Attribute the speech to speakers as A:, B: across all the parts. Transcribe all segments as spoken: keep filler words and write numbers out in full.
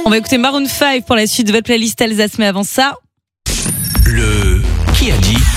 A: On va écouter Maroon cinq pour la suite de votre playlist Alsace, mais avant ça...
B: Le qui a dit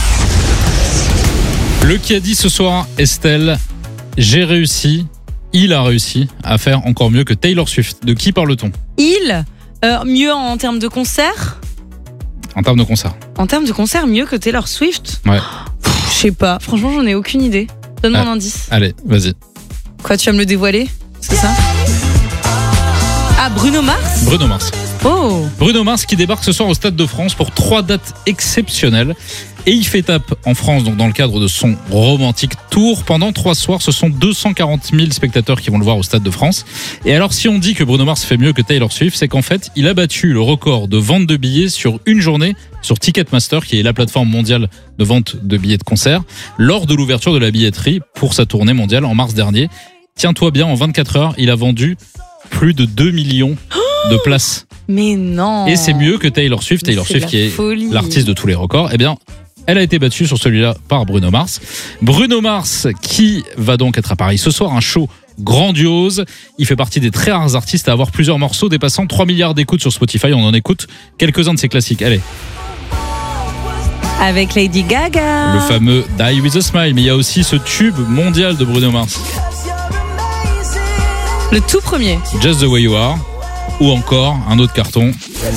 C: Le qui a dit ce soir, Estelle, j'ai réussi, il a réussi à faire encore mieux que Taylor Swift. De qui parle-t-on ?
A: Il, euh, mieux en termes de concert ?
C: En termes de concert.
A: En termes de concert, mieux que Taylor Swift ?
C: Ouais.
A: Je sais pas, franchement j'en ai aucune idée. Donne-moi
C: Ah.
A: un indice.
C: Allez, vas-y.
A: Quoi, tu vas me le dévoiler ? C'est ça ? Ah, Bruno Mars ?
C: Bruno Mars.
A: Oh,
C: Bruno Mars qui débarque ce soir au Stade de France pour trois dates exceptionnelles. Et il fait tape en France, donc dans le cadre de son romantique tour. Pendant trois soirs, ce sont deux cent quarante mille spectateurs qui vont le voir au Stade de France. Et alors, si on dit que Bruno Mars fait mieux que Taylor Swift, c'est qu'en fait, il a battu le record de vente de billets sur une journée sur Ticketmaster, qui est la plateforme mondiale de vente de billets de concert, lors de l'ouverture de la billetterie pour sa tournée mondiale en mars dernier. Tiens-toi bien, en vingt-quatre heures, il a vendu plus de deux millions de places.
A: mais non.
C: Et c'est mieux que Taylor Swift.
A: Mais
C: Taylor
A: c'est
C: Swift
A: la
C: qui est
A: folie.
C: l'artiste de tous les records. Eh bien, elle a été battue sur celui-là par Bruno Mars. Bruno Mars qui va donc être à Paris ce soir, un show grandiose. Il fait partie des très rares artistes à avoir plusieurs morceaux dépassant trois milliards d'écoutes sur Spotify. On en écoute quelques-uns de ses classiques. Allez,
A: Avec Lady Gaga.
C: le fameux Die With A Smile. Mais il y a aussi ce tube mondial de Bruno Mars,
A: Le tout premier.
C: Just The Way You Are. Ou encore un autre carton.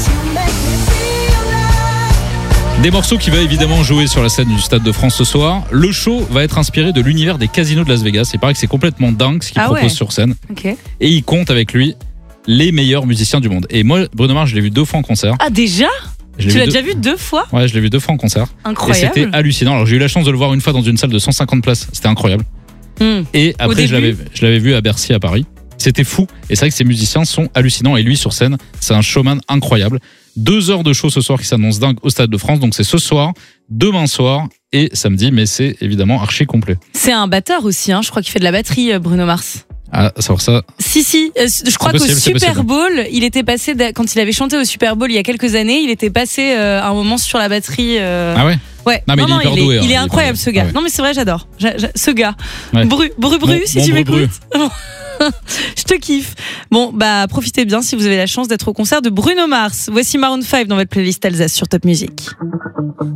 C: Des morceaux qui va évidemment jouer sur la scène du Stade de France ce soir. Le show va être inspiré de l'univers des casinos de Las Vegas. Il paraît que c'est complètement dingue ce qu'il
A: Ah
C: propose
A: ouais.
C: sur scène.
A: Ok.
C: Et il compte avec lui les meilleurs musiciens du monde. Et moi, Bruno Mars, je l'ai vu deux fois en concert.
A: Ah, déjà ?
C: Je l'ai
A: Tu
C: vu
A: l'as
C: deux-
A: déjà vu deux fois ?
C: Ouais, je l'ai vu deux fois en concert. Et
A: Incroyable.
C: c'était hallucinant. Alors j'ai eu la chance de le voir une fois dans une salle de cent cinquante places. C'était incroyable.
A: Hmm.
C: Et après, je
A: début
C: l'avais, je l'avais vu à Bercy à Paris. C'était fou. Et c'est vrai que ces musiciens sont hallucinants. Et lui, sur scène, c'est un showman incroyable. Deux heures de show ce soir qui s'annonce dingue au Stade de France. Donc c'est ce soir, demain soir et samedi. Mais c'est évidemment archi complet.
A: C'est un batteur aussi, hein. Je crois qu'il fait de la batterie, euh, Bruno Mars.
C: Ah, savoir ça.
A: Si, si, euh, je crois qu'au
C: possible, c'est
A: Super
C: possible.
A: Bowl, il était passé, d'a- quand il avait chanté au Super Bowl il y a quelques années, il était passé euh, un moment sur la batterie. euh,
C: Ah ouais?
A: Ouais,
C: Non, mais il est hyper
A: il,
C: doué,
A: est,
C: hein,
A: il
C: il
A: est
C: est
A: incroyable
C: hyper
A: ce gars.
C: doué. Ah ouais.
A: Non mais c'est vrai, j'adore. J'a- j'a- ce gars.
C: Ouais.
A: Bru, Bru Bru,
C: Mon-
A: si
C: mon
A: tu
C: Bru Bru.
A: m'écoutes. Je te kiffe. Bon, bah profitez bien si vous avez la chance d'être au concert de Bruno Mars. Voici Maroon cinq dans votre playlist Alsace sur Top Music.